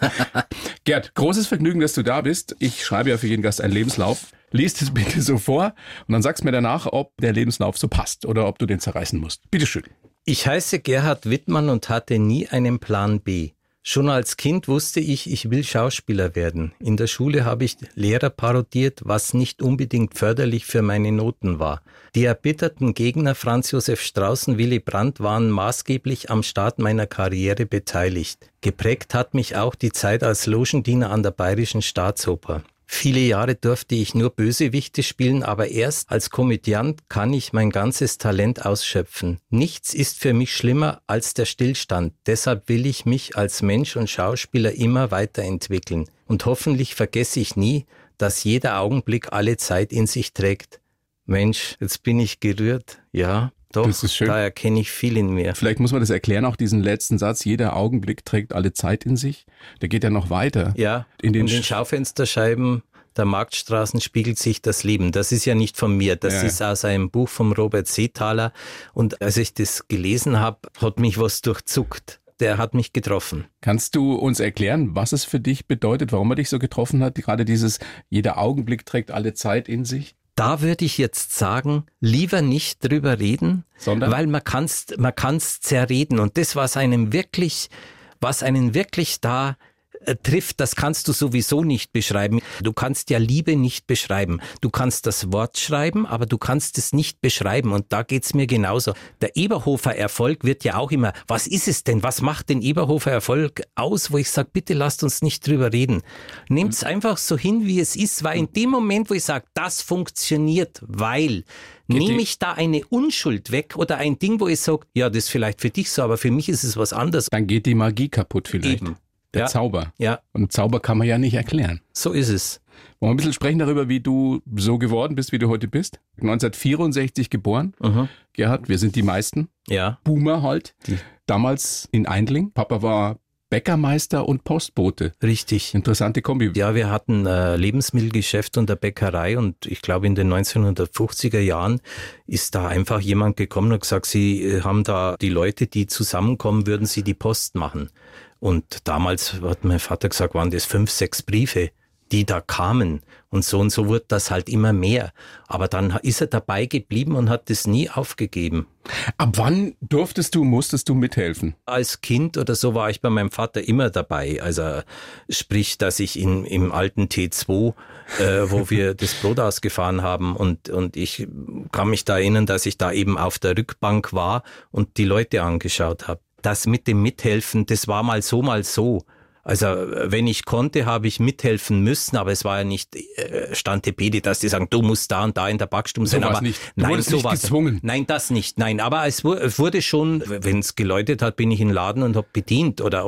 Gerd, großes Vergnügen, dass du da bist. Ich schreibe ja für jeden Gast einen Lebenslauf. Lies es bitte so vor und dann sagst mir danach, ob der Lebenslauf so passt oder ob du den zerreißen musst. Bitteschön. Ich heiße Gerhard Wittmann und hatte nie einen Plan B. Schon als Kind wusste ich will Schauspieler werden. In der Schule habe ich Lehrer parodiert, was nicht unbedingt förderlich für meine Noten war. Die erbitterten Gegner Franz Josef Strauß und Willy Brandt waren maßgeblich am Start meiner Karriere beteiligt. Geprägt hat mich auch die Zeit als Logendiener an der Bayerischen Staatsoper. Viele Jahre durfte ich nur Bösewichte spielen, aber erst als Komödiant kann ich mein ganzes Talent ausschöpfen. Nichts ist für mich schlimmer als der Stillstand. Deshalb will ich mich als Mensch und Schauspieler immer weiterentwickeln. Und hoffentlich vergesse ich nie, dass jeder Augenblick alle Zeit in sich trägt. Mensch, jetzt bin ich gerührt. Ja, doch, Das ist schön. da erkenne ich viel in mir. Vielleicht muss man das erklären, auch diesen letzten Satz. Jeder Augenblick trägt alle Zeit in sich. Der geht ja noch weiter. Ja, In den in den Schaufensterscheiben der Marktstraßen spiegelt sich das Leben. Das ist ja nicht von mir, das ist aus einem Buch von Robert Seethaler. Und als ich das gelesen habe, hat mich was durchzuckt. Der hat mich getroffen. Kannst du uns erklären, was es für dich bedeutet, warum er dich so getroffen hat? Gerade dieses, jeder Augenblick trägt alle Zeit in sich. Da würde ich jetzt sagen, lieber nicht drüber reden, Sondern? weil man kann's zerreden. Und das, was einen wirklich da trifft, das kannst du sowieso nicht beschreiben. Du kannst ja Liebe nicht beschreiben. Du kannst das Wort schreiben, aber du kannst es nicht beschreiben. Und da geht's mir genauso. Der Eberhofer-Erfolg wird ja auch immer, was ist es denn? Was macht den Eberhofer-Erfolg aus, wo ich sage, bitte lasst uns nicht drüber reden. Nehmt's einfach so hin, wie es ist, weil in dem Moment, wo ich sage, das funktioniert, weil nehme ich da eine Unschuld weg oder ein Ding, wo ich sage, ja, das ist vielleicht für dich so, aber für mich ist es was anderes. Dann geht die Magie kaputt vielleicht. Eben. Der Ja. Zauber. Ja, Und Zauber kann man ja nicht erklären. so ist es. Wollen wir ein bisschen sprechen darüber, wie du so geworden bist, wie du heute bist? 1964 geboren. Gerhard, wir sind die meisten. Ja. Boomer halt. Damals in Eindling. Papa war Bäckermeister und Postbote. Richtig. Interessante Kombi. Ja, wir hatten Lebensmittelgeschäft und eine Bäckerei und ich glaube in den 1950er Jahren ist da einfach jemand gekommen und gesagt, sie haben da die Leute, die zusammenkommen, würden sie die Post machen. Und damals hat mein Vater gesagt, waren das 5, 6 Briefe, die da kamen. Und so wird das halt immer mehr. Aber dann ist er dabei geblieben und hat das nie aufgegeben. Ab wann musstest du mithelfen? Als Kind oder so war ich bei meinem Vater immer dabei. Also sprich, dass ich im alten T2, wo wir das Brot ausgefahren haben und ich kann mich da erinnern, dass ich da eben auf der Rückbank war und die Leute angeschaut habe. Das mit dem Mithelfen, das war mal so, mal so. Also wenn ich konnte, habe ich mithelfen müssen, aber es war ja nicht Stantepede, dass die sagen, du musst da und da in der Backstube sein. So war's Aber nicht. Du nein, wurdest so nicht war's. gezwungen. Nein, das nicht. Nein, aber es wurde schon, wenn es geläutet hat, bin ich in den Laden und habe bedient oder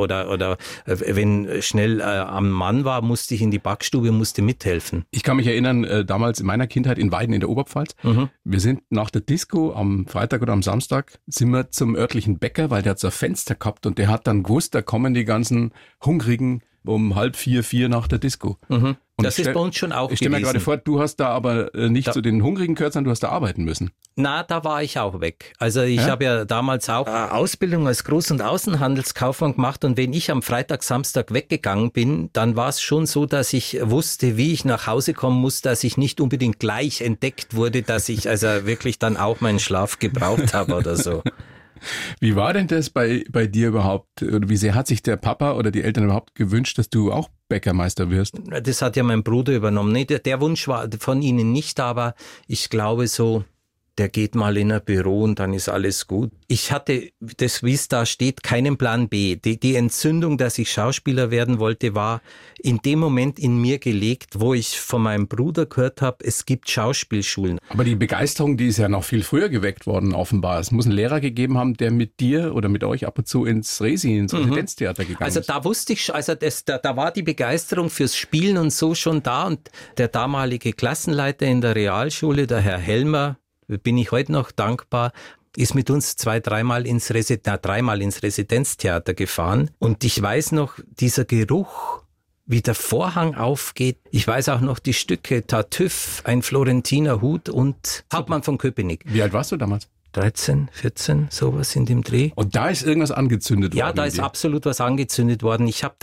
wenn schnell am Mann war, musste ich in die Backstube, musste mithelfen. Ich kann mich erinnern, damals in meiner Kindheit in Weiden in der Oberpfalz. Wir sind nach der Disco am Freitag oder am Samstag sind wir zum örtlichen Bäcker, weil der hat so ein Fenster gehabt und der hat dann gewusst, da kommen die ganzen Hungrigen um 3:30, 4 nach der Disco. Und Das ist bei uns schon auch Ich stelle mir gewesen. gerade vor, du hast da aber nicht zu den Hungrigen gehört, sondern du hast da arbeiten müssen. Na, da war ich auch weg. Also ich habe ja damals auch Ausbildung als Groß- und Außenhandelskaufmann gemacht und wenn ich am Freitag, Samstag weggegangen bin, dann war es schon so, dass ich wusste, wie ich nach Hause kommen muss, dass ich nicht unbedingt gleich entdeckt wurde, dass ich also wirklich dann auch meinen Schlaf gebraucht habe oder so. Wie war denn das bei dir überhaupt? Oder wie sehr hat sich der Papa oder die Eltern überhaupt gewünscht, dass du auch Bäckermeister wirst? Das hat ja mein Bruder übernommen. Nee, der Wunsch war von ihnen nicht, aber ich glaube so, der geht mal in ein Büro und dann ist alles gut. Ich hatte, das wie es da steht, keinen Plan B. Die Entzündung, dass ich Schauspieler werden wollte, war in dem Moment in mir gelegt, wo ich von meinem Bruder gehört habe, es gibt Schauspielschulen. Aber die Begeisterung, die ist ja noch viel früher geweckt worden, offenbar. Es muss einen Lehrer gegeben haben, der mit dir oder mit euch ab und zu ins Residenztheater gegangen ist. Also da wusste ich, also da war die Begeisterung fürs Spielen und so schon da und der damalige Klassenleiter in der Realschule, der Herr Helmer, bin ich heute noch dankbar, ist mit uns dreimal ins Residenztheater gefahren. Und ich weiß noch, dieser Geruch, wie der Vorhang aufgeht. Ich weiß auch noch die Stücke Tartüff, ein Florentiner Hut und Hauptmann von Köpenick. Wie alt warst du damals? 13, 14, sowas in dem Dreh. Und da ist irgendwas angezündet worden. Ja, da ist absolut was angezündet worden. Ich habe